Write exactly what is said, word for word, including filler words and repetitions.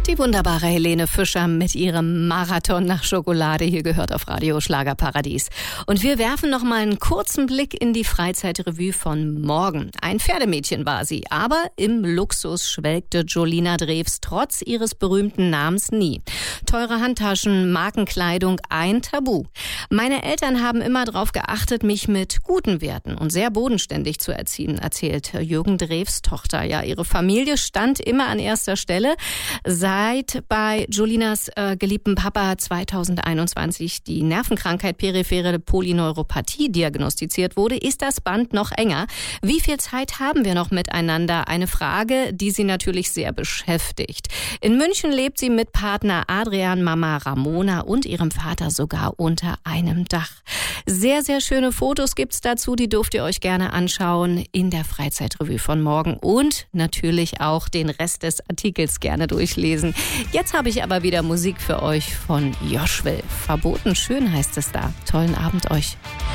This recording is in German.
Die wunderbare Helene Fischer mit ihrem Marathon nach Schokolade hier gehört auf Radio Schlagerparadies. Und wir werfen noch mal einen kurzen Blick in die Freizeitrevue von morgen. Ein Pferdemädchen war sie, aber im Luxus schwelgte Jolina Drews trotz ihres berühmten Namens nie. Teure Handtaschen, Markenkleidung, ein Tabu. Meine Eltern haben immer darauf geachtet, mich mit guten Werten und sehr bodenständig zu erziehen, erzählt Jürgen Drews Tochter. Ja, ihre Familie stand immer an erster Stelle. Seit bei Jolinas äh, geliebten Papa zweitausendeinundzwanzig die Nervenkrankheit periphere Polyneuropathie diagnostiziert wurde, ist das Band noch enger. Wie viel Zeit haben wir noch miteinander? Eine Frage, die sie natürlich sehr beschäftigt. In München lebt sie mit Partner Adrian, Mama Ramona und ihrem Vater sogar unter einem Dach. Sehr, sehr schöne Fotos gibt's dazu, die dürft ihr euch gerne anschauen in der Freizeitrevue von morgen und natürlich auch den Rest des Artikels gerne durchlesen. Jetzt habe ich aber wieder Musik für euch von Joschwell. Verboten schön heißt es da. Tollen Abend euch.